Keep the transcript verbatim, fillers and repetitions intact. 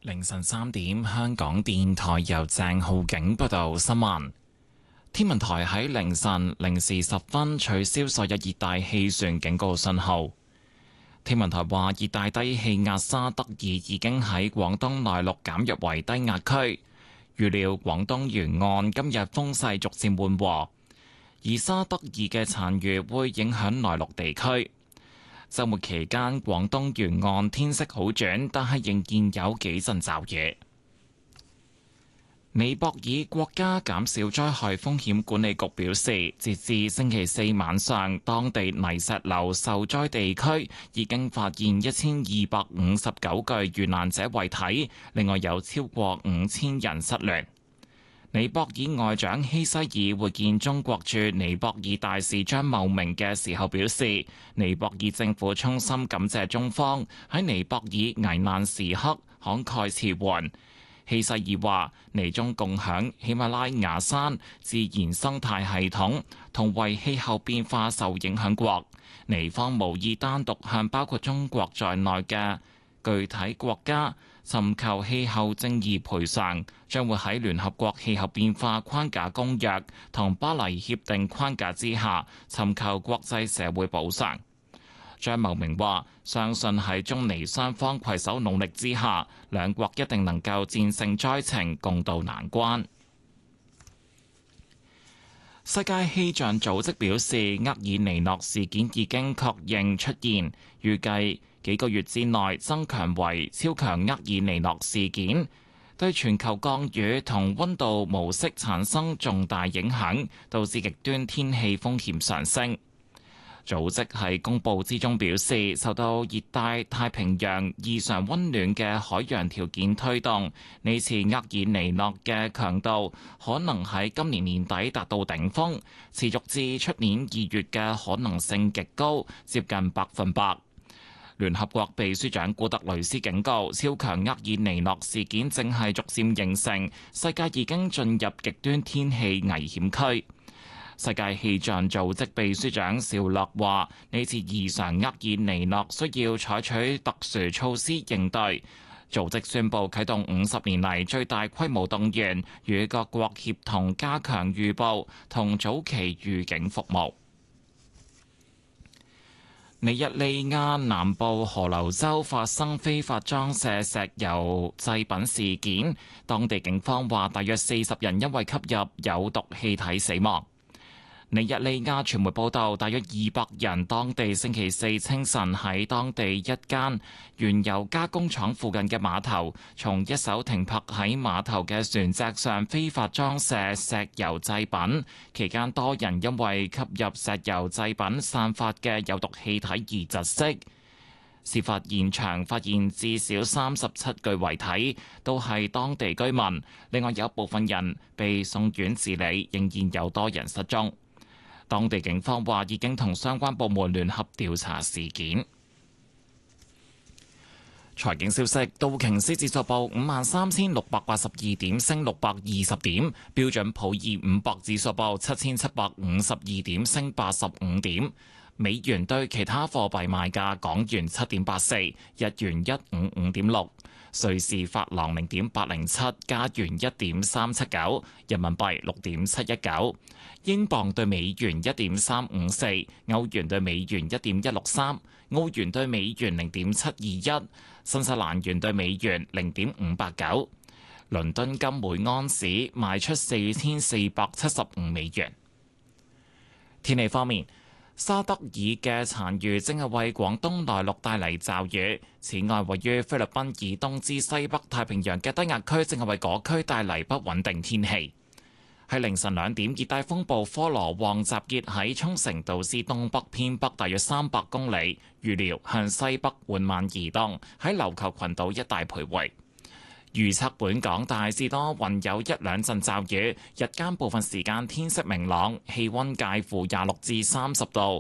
凌晨三點，香港電台由鄭浩景報道新聞。天文台喺凌晨零時十分取消所有熱帶氣旋警告信號。天文台話，熱帶低氣壓沙德爾已經喺廣東內陸減弱為低壓區，預料廣東沿岸今日風勢逐漸緩和，而沙德爾嘅殘餘會影響內陸地區。週末期間，廣東沿岸天色好轉，但係仍然有幾陣驟雨。尼泊爾國家減少災害風險管理局表示，截至星期四晚上，當地泥石流受災地區已經發現一千二百五十九具遇難者遺體，另外有超過五千人失聯。尼泊爾外長希西爾會見中國駐尼泊爾大使張茂明嘅時候表示，尼泊爾政府衷心感謝中方喺尼泊爾危難時刻慷慨辭援。希西爾話，尼中共享喜馬拉雅山自然生態系統，同為氣候變化受影響國，尼方無意單獨向包括中國在內嘅具體國家尋求氣候正義賠償，將會喺聯合國氣候變化框架公約同巴黎協定框架之下尋求國際社會補償。張茂明話，相信喺中尼雙方攜手努力之下，兩國一定能夠戰勝災情，共度難關。世界氣象組織表示，厄爾尼諾事件已經確認出現，預計幾個月之內增強為超強厄爾尼諾事件，對全球降雨同溫度模式產生重大影響，導致極端天氣風險上升。組織喺公佈之中表示，受到熱帶太平洋異常溫暖嘅海洋條件推動，呢次厄爾尼諾嘅強度可能喺今年年底達到頂峰，持續至出年二月嘅可能性極高，接近百分百。聯合國秘書長古特雷斯警告，超強厄爾尼諾事件正係逐漸形成，世界已經進入極端天氣危險區。世界氣象組織秘書長紹洛話：呢次異常厄爾尼諾需要採取特殊措施應對。組織宣布啟動五十年嚟最大規模動員，與各國協同加強預報同早期預警服務。尼日利亞南部河流州發生非法裝卸石油製品事件，當地警方話大約四十人因為吸入有毒氣體死亡。尼日利亞傳媒報道，大約二百人當地星期四清晨喺當地一間原油加工廠附近嘅碼頭，從一艘停泊喺碼頭嘅船隻上非法裝卸石油製品，期間多人因為吸入石油製品散發嘅有毒氣體而窒息。事發現場發現至少三十七具遺體，都係當地居民，另外有部分人被送院治理，仍然有多人失蹤。當地警方話已經同相關部門聯合調查事件。財經消息：道瓊斯指數報五萬三千六百八十二點，升六百二十點；標準普爾五百指數報七千七百五十二點，升八十五點。美元對其他貨幣賣價：港元七點八四，日元一五五點六，瑞士法郎零點八零七，加元一點三七九，人民幣六點七一九，英鎊對美元一點三五四，歐元對美元一點一六三，澳元對美元零點七二一，新西蘭元對美元零點五八九。倫敦金每安士賣出四千四百七十五美元。天氣方面，沙德爾嘅殘餘正係為廣東內陸帶嚟驟雨。此外，位於菲律賓以東至西北太平洋嘅低壓區正係為嗰區帶嚟不穩定天氣。喺凌晨兩點，熱帶風暴科羅旺集結喺沖繩島之東北偏北大約三百公里，預料向西北緩慢移動，喺琉球群島一帶徘徊。預測本港大致多雲，有一兩陣驟雨，日間部分時間天色明朗，氣溫介乎廿六至三十度，